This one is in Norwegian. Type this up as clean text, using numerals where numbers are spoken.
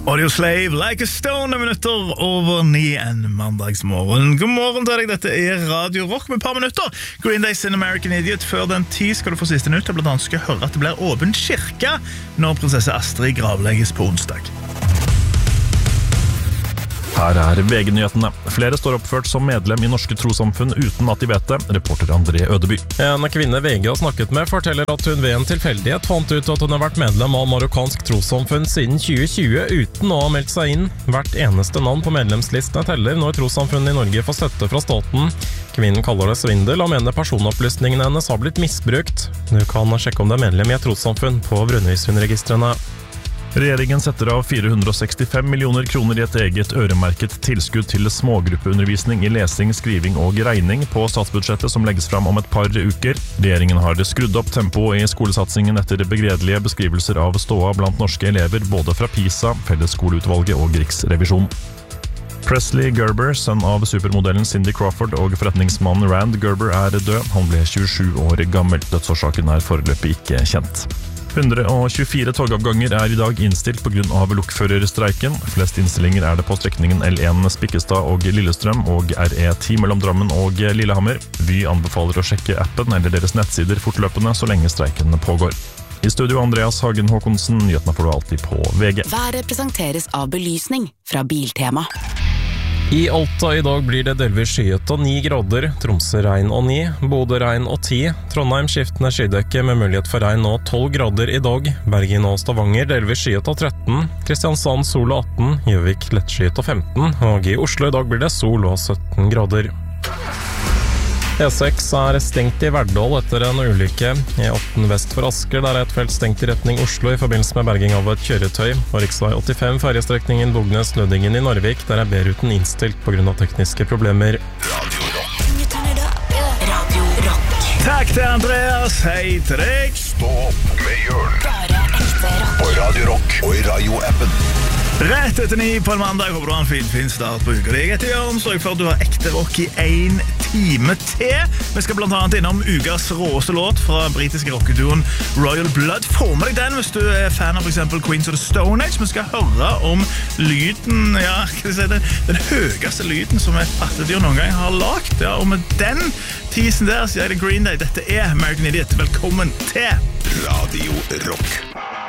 Audioslave, Like a Stone, minutter over 9 en mandagsmorgen. God morgen til deg, dette Radio Rock med et par minutter. Green Day sin American Idiot. Før den tid skal du få siste nytt, og blant annet skal høre at det blir åpen kirke når prinsesse Astrid gravlegges på onsdag. Her VG-nyhetene. Flere står oppført som medlem i norske trossamfunn uten at de vet det. Reporter André Ødeby. En kvinne VG har snakket med forteller at hun ved en tilfeldighet fant ut at hun har vært medlem av marokkansk trossamfunn siden 2020 uten å ha meldt seg inn. Hvert eneste navn på medlemslistene teller når trossamfunnet i Norge får støtte fra staten. Kvinnen kaller det svindel og mener personopplysningene hennes har blitt misbrukt. Du kan sjekke om det er medlem i et trossamfunn på Brønnøysundregistrene. Regjeringen setter av 465 millioner kroner i et eget øremerket tilskudd til smågruppeundervisning i lesing, skriving og regning på statsbudsjettet som legges fram om et par uker. Regjeringen har skrudd opp tempoet i skolesatsingen etter begredelige beskrivelser av ståa blant norske elever, både fra PISA, Fellesskoleutvalget og Riksrevisjonen. Presley Gerber, sønn av supermodellen Cindy Crawford og forretningsmannen Rand Gerber død. Han ble 27 år gammel. Dødsårsaken foreløpig ikke kjent. 124 togavganger i dag innstilt på grunn av lokførerstreiken. Flest innstillinger det på strekningen L1 Spikkestad og Lillestrøm og RE10 mellom Drammen og Lillehammer. Vy anbefaler å sjekke appen eller deres nettsider fortløpende så lenge streiken pågår. I studio Andreas Hagen Håkonsen, nyhetene får du alltid på VG. Været presenteres av belysning fra Biltema. I Alta i dag blir det delvis skyet og 9 grader, Tromsø regn og 9, Bodø regn og 10, Trondheim skiftende skydekke med mulighet for regn og 12 grader i dag, Bergen og Stavanger delvis skyet og 13, Kristiansand sol og 18, Gjøvik lettskyet og 15, og i Oslo i dag blir det sol og 17 grader. E6 stengt i Verdal etter en ulykke. E18 vest for Asker, der et felt stengt i retning Oslo i forbindelse med berging av et kjøretøy. Og riksvei 85 ferjestrekningen Bognes-Nødingen i Narvik, der B-ruten innstilt på grunn av tekniske problemer. Radio Rock. Takk til Andreas, hei til deg. Stå opp med Jørn. Bare ekte rock. På Radio Rock og i Radio-appen. Rett etter 9 på en mandag. Håper du har en fin start på uka. Jeg heter Jørn, sørg for at du har ekte rock i 1 time til. Vi skal blant annet innom ukas råeste låt fra britiske rockeduoen Royal Blood. Få med deg den hvis du fan av for eksempel Queens of the Stone Age. Vi skal høre om lyden, den høyeste lyden som et pattedyr noen gang har lagt. Ja, og med den teasen der sier det Green Day. Dette American Idiot. Velkommen til Radio Rock.